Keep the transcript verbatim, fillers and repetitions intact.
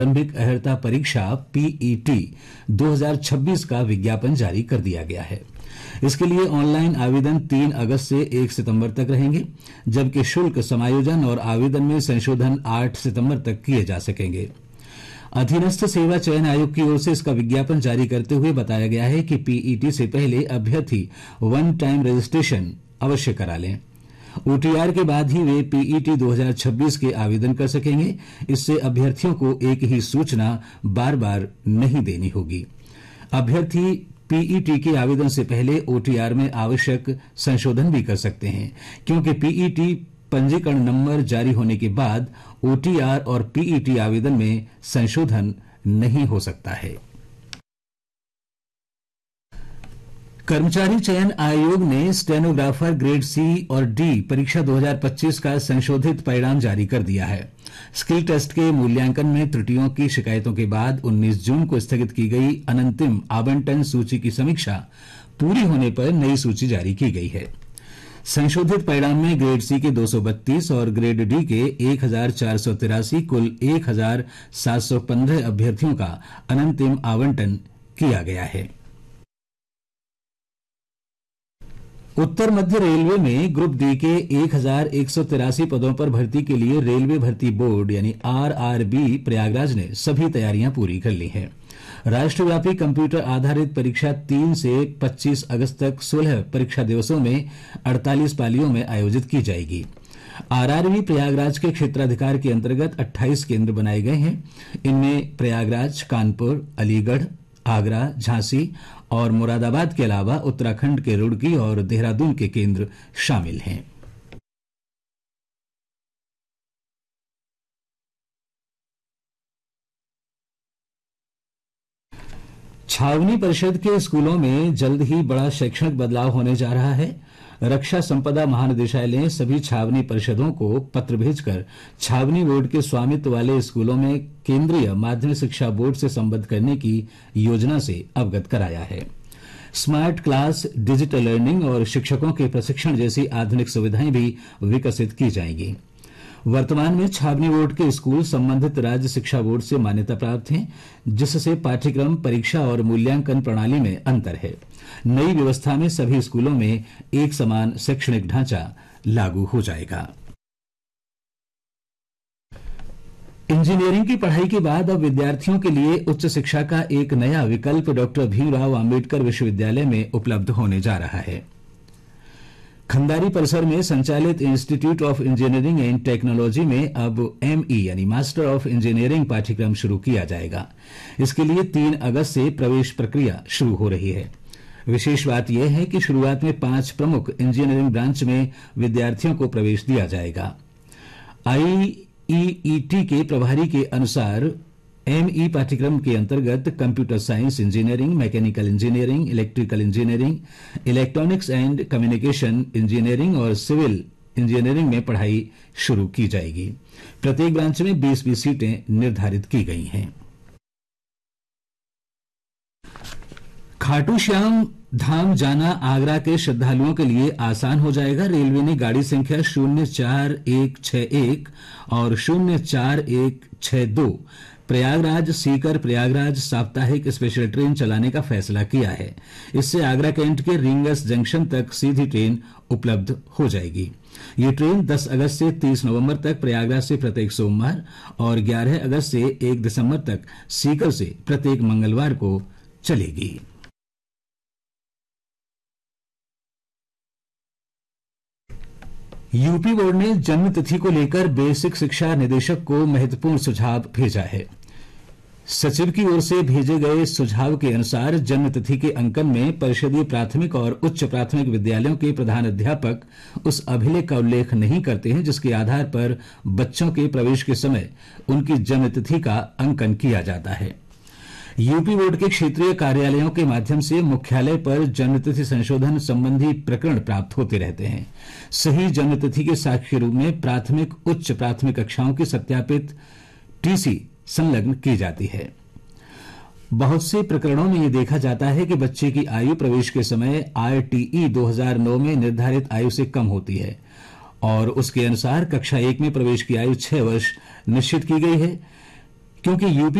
प्रारंभिक अर्हता परीक्षा पीईटी दो हज़ार छब्बीस का विज्ञापन जारी कर दिया गया है। इसके लिए ऑनलाइन आवेदन तीन अगस्त से एक सितंबर तक रहेंगे, जबकि शुल्क समायोजन और आवेदन में संशोधन आठ सितंबर तक किए जा सकेंगे। अधीनस्थ सेवा चयन आयोग की ओर से इसका विज्ञापन जारी करते हुए बताया गया है कि पीईटी से पहले अभ्यर्थी वन टाइम रजिस्ट्रेशन अवश्य करा लें। ओटीआर के बाद ही वे पीईटी दो हज़ार छब्बीस के आवेदन कर सकेंगे। इससे अभ्यर्थियों को एक ही सूचना बार बार नहीं देनी होगी। अभ्यर्थी पीईटी के आवेदन से पहले ओटीआर में आवश्यक संशोधन भी कर सकते हैं, क्योंकि पीईटी पंजीकरण नंबर जारी होने के बाद ओटीआर और पीईटी आवेदन में संशोधन नहीं हो सकता है। कर्मचारी चयन आयोग ने स्टेनोग्राफर ग्रेड सी और डी परीक्षा दो हज़ार पच्चीस का संशोधित परिणाम जारी कर दिया है। स्किल टेस्ट के मूल्यांकन में त्रुटियों की शिकायतों के बाद उन्नीस जून को स्थगित की गई अनंतिम आवंटन सूची की समीक्षा पूरी होने पर नई सूची जारी की गई है। संशोधित परिणाम में ग्रेड सी के दो सौ बत्तीस और ग्रेड डी के एक हजार चार सौ तिरासी कुल एक हजार सात सौ पंद्रह अभ्यर्थियों का अनंतिम आवंटन किया गया है। उत्तर मध्य रेलवे में ग्रुप डी के एक हजार एक सौ तिरासी पदों पर भर्ती के लिए रेलवे भर्ती बोर्ड यानी आरआरबी प्रयागराज ने सभी तैयारियां पूरी कर ली हैं। राष्ट्रव्यापी कंप्यूटर आधारित परीक्षा तीन से पच्चीस अगस्त तक सोलह परीक्षा दिवसों में अड़तालीस पालियों में आयोजित की जाएगी। आरआरबी प्रयागराज के क्षेत्राधिकार के अंतर्गत अट्ठाईस केंद्र बनाए गए हैं। इनमें प्रयागराज, कानपुर, अलीगढ़, आगरा, झांसी और मुरादाबाद के अलावा उत्तराखंड के रुड़की और देहरादून के केंद्र शामिल हैं। छावनी परिषद के स्कूलों में जल्द ही बड़ा शैक्षणिक बदलाव होने जा रहा है। रक्षा संपदा महानिदेशालय ने सभी छावनी परिषदों को पत्र भेजकर छावनी बोर्ड के स्वामित्व वाले स्कूलों में केंद्रीय माध्यमिक शिक्षा बोर्ड से संबद्ध करने की योजना से अवगत कराया है। स्मार्ट क्लास, डिजिटल लर्निंग और शिक्षकों के प्रशिक्षण जैसी आधुनिक सुविधाएं भी विकसित की जाएंगी। वर्तमान में छावनी बोर्ड के स्कूल संबंधित राज्य शिक्षा बोर्ड से मान्यता प्राप्त हैं, जिससे पाठ्यक्रम, परीक्षा और मूल्यांकन प्रणाली में अंतर है। नई व्यवस्था में सभी स्कूलों में एक समान शैक्षणिक ढांचा लागू हो जाएगा। इंजीनियरिंग की पढ़ाई के बाद अब विद्यार्थियों के लिए उच्च शिक्षा का एक नया विकल्प डॉक्टर भीमराव अंबेडकर विश्वविद्यालय में उपलब्ध होने जा रहा है। खंडारी परिसर में संचालित institute of engineering and technology में अब एमई यानी मास्टर ऑफ इंजीनियरिंग पाठ्यक्रम शुरू किया जाएगा। इसके लिए तीन अगस्त से प्रवेश प्रक्रिया शुरू हो रही है। विशेष बात यह है कि शुरुआत में पांच प्रमुख इंजीनियरिंग ब्रांच में विद्यार्थियों को प्रवेश दिया जाएगा। आईईईटी के प्रभारी के अनुसार एमई पाठ्यक्रम के अंतर्गत computer science engineering, mechanical engineering, electrical engineering, electronics and communication engineering और सिविल इंजीनियरिंग में पढ़ाई शुरू की जाएगी। प्रत्येक ब्रांच में बीस बीस सीटें निर्धारित की गई हैं। खाटू श्याम धाम जाना आगरा के श्रद्धालुओं के लिए आसान हो जाएगा। रेलवे ने गाड़ी संख्या शून्य चार एक छह एक और शून्य चार एक छह दो प्रयागराज सीकर प्रयागराज साप्ताहिक स्पेशल ट्रेन चलाने का फैसला किया है। इससे आगरा कैंट के रिंगस जंक्शन तक सीधी ट्रेन उपलब्ध हो जाएगी। ये ट्रेन दस अगस्त से तीस नवंबर तक प्रयागराज से प्रत्येक सोमवार और ग्यारह अगस्त से एक दिसंबर तक सीकर से प्रत्येक मंगलवार को चलेगी। यूपी बोर्ड ने जन्म तिथि को लेकर बेसिक शिक्षा निदेशक को महत्वपूर्ण सुझाव भेजा है। सचिव की ओर से भेजे गए सुझाव के अनुसार जन्म तिथि के अंकन में परिषदीय प्राथमिक और उच्च प्राथमिक विद्यालयों के प्रधान अध्यापक उस अभिलेख का उल्लेख नहीं करते हैं जिसके आधार पर बच्चों के प्रवेश के समय उनकी जन्म तिथि का अंकन किया जाता है। यूपी बोर्ड के क्षेत्रीय कार्यालयों के माध्यम से मुख्यालय पर जन्मतिथि संशोधन संबंधी प्रकरण प्राप्त होते रहते हैं। सही जन्मतिथि के साक्ष्य के रूप में प्राथमिक, उच्च प्राथमिक कक्षाओं की सत्यापित टीसी संलग्न की जाती है। बहुत से प्रकरणों में यह देखा जाता है कि बच्चे की आयु प्रवेश के समय आरटीई दो हज़ार नौ में निर्धारित आयु से कम होती है और उसके अनुसार कक्षा एक में प्रवेश की आयु छह वर्ष निश्चित की गई है, क्योंकि यूपी